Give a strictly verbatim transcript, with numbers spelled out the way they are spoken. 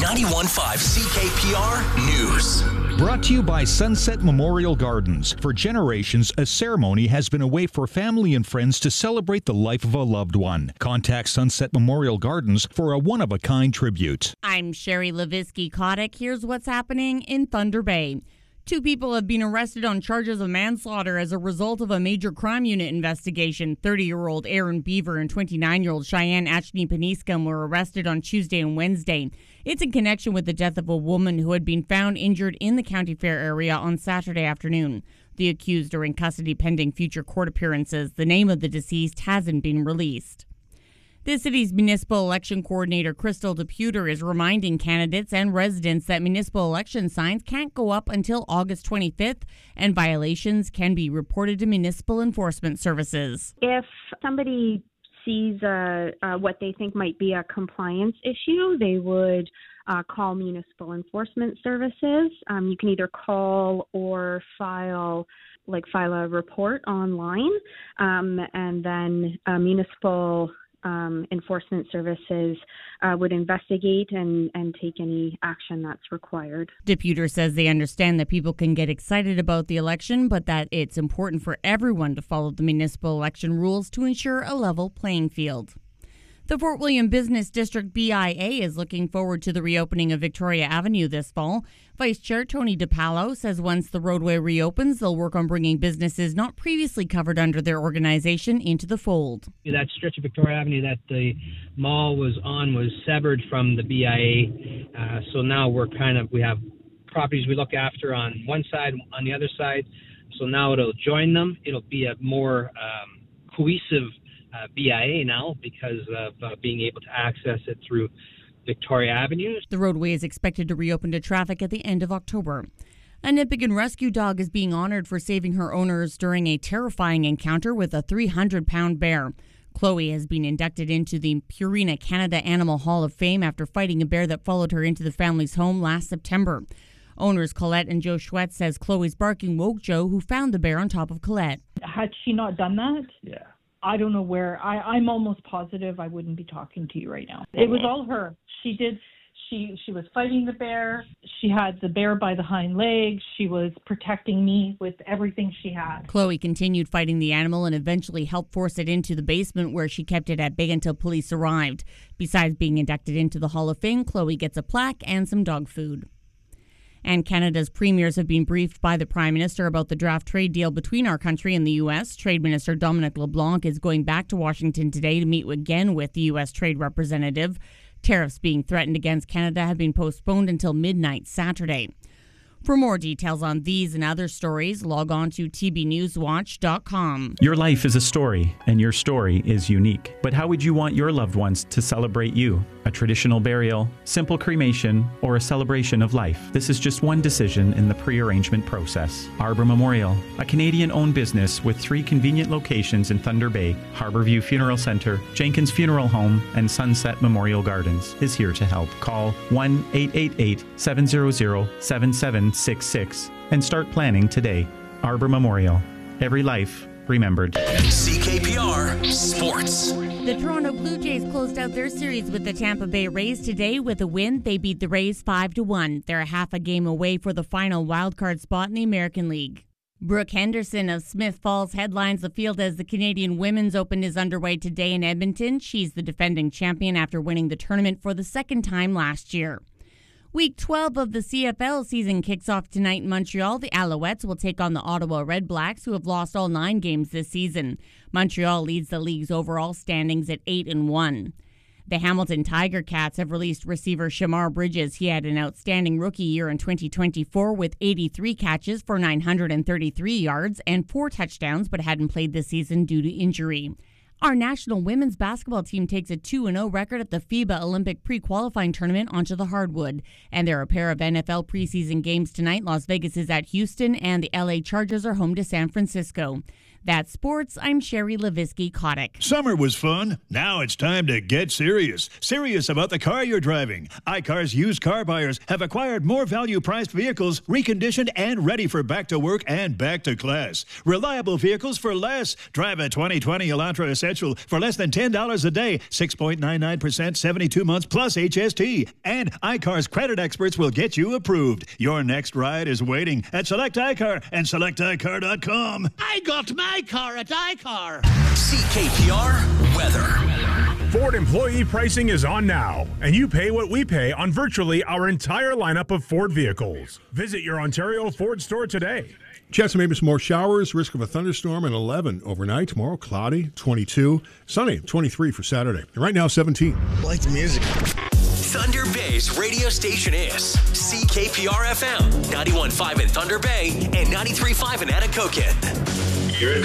ninety-one point five C K P R News. Brought to you by Sunset Memorial Gardens. For generations, a ceremony has been a way for family and friends to celebrate the life of a loved one. Contact Sunset Memorial Gardens for a one-of-a-kind tribute. I'm Sherry Levinsky-Kotick. Here's what's happening in Thunder Bay. Two people have been arrested on charges of manslaughter as a result of a major crime unit investigation. thirty-year-old Aaron Beaver and twenty-nine-year-old Cheyenne Achny Peniscum were arrested on Tuesday and Wednesday. It's in connection with the death of a woman who had been found injured in the County Fair area on Saturday afternoon. The accused are in custody pending future court appearances. The name of the deceased hasn't been released. The city's municipal election coordinator, Crystal DePuter, is reminding candidates and residents that municipal election signs can't go up until August twenty-fifth, and violations can be reported to municipal enforcement services. If somebody sees uh, uh, what they think might be a compliance issue, they would uh, call municipal enforcement services. Um, you can either call or file like file a report online, um, and then uh, municipal Um, enforcement services uh, would investigate and, and take any action that's required. DePuter says they understand that people can get excited about the election, but that it's important for everyone to follow the municipal election rules to ensure a level playing field. The Fort William Business District B I A is looking forward to the reopening of Victoria Avenue this fall. Vice Chair Tony DePalo says once the roadway reopens, they'll work on bringing businesses not previously covered under their organization into the fold. That stretch of Victoria Avenue that the mall was on was severed from the B I A. Uh, so now we're kind of, we have properties we look after on one side, on the other side. So now it'll join them. It'll be a more um, cohesive Uh, B I A now because of uh, being able to access it through Victoria Avenue. The roadway is expected to reopen to traffic at the end of October. A Nipissing rescue dog is being honored for saving her owners during a terrifying encounter with a three hundred pound bear. Chloe has been inducted into the Purina Canada Animal Hall of Fame after fighting a bear that followed her into the family's home last September. Owners Colette and Joe Schwetz says Chloe's barking woke Joe, who found the bear on top of Colette. Had she not done that? Yeah. I don't know where. I, I'm almost positive I wouldn't be talking to you right now. It was all her. She did. She she was fighting the bear. She had the bear by the hind legs. She was protecting me with everything she had. Chloe continued fighting the animal and eventually helped force it into the basement where she kept it at bay until police arrived. Besides being inducted into the Hall of Fame, Chloe gets a plaque and some dog food. And Canada's premiers have been briefed by the Prime Minister about the draft trade deal between our country and the U S. Trade Minister Dominic LeBlanc is going back to Washington today to meet again with the U S Trade Representative. Tariffs being threatened against Canada have been postponed until midnight Saturday. For more details on these and other stories, log on to t b news watch dot com. Your life is a story, and your story is unique. But how would you want your loved ones to celebrate you? A traditional burial, simple cremation, or a celebration of life? This is just one decision in the pre-arrangement process. Arbor Memorial, a Canadian-owned business with three convenient locations in Thunder Bay, Harborview Funeral Centre, Jenkins Funeral Home, and Sunset Memorial Gardens, is here to help. Call one eight eight eight, seven hundred, seven seven six six and start planning today. Arbor Memorial. Every life remembered. C K P R Sports. The Toronto Blue Jays closed out their series with the Tampa Bay Rays today with a win. They beat the Rays five to one. They're a half a game away for the final wildcard spot in the American League. Brooke Henderson of Smith Falls headlines the field as the Canadian Women's Open is underway today in Edmonton. She's the defending champion after winning the tournament for the second time last year. Week twelve of the C F L season kicks off tonight in Montreal. The Alouettes will take on the Ottawa Red Blacks, who have lost all nine games this season. Montreal leads the league's overall standings at eight and one. The Hamilton Tiger Cats have released receiver Shamar Bridges. He had an outstanding rookie year in twenty twenty-four with eighty-three catches for nine hundred thirty-three yards and four touchdowns, but hadn't played this season due to injury. Our national women's basketball team takes a two and oh record at the FIBA Olympic pre-qualifying tournament onto the hardwood. And there are a pair of N F L preseason games tonight. Las Vegas is at Houston, and the L A Chargers are home to San Francisco. That's sports. I'm Sherry Levinsky-Kotick. Summer was fun. Now it's time to get serious. Serious about the car you're driving. iCar's used car buyers have acquired more value-priced vehicles, reconditioned and ready for back to work and back to class. Reliable vehicles for less. Drive a twenty twenty Elantra Essential for less than ten dollars a day, six point nine nine percent, seventy-two months plus H S T. And iCar's credit experts will get you approved. Your next ride is waiting at Select iCar and select i car dot com. I got my car at iCar. C K P R weather. Ford employee pricing is on now, and you pay what we pay on virtually our entire lineup of Ford vehicles. Visit your Ontario Ford store today. Chance of maybe some more showers, risk of a thunderstorm, and eleven overnight. Tomorrow, cloudy, twenty-two. Sunny, twenty-three for Saturday. And right now, seventeen. I like the music. Thunder Bay's radio station is C K P R F M, ninety-one point five in Thunder Bay and ninety-three point five in Anacokin. You're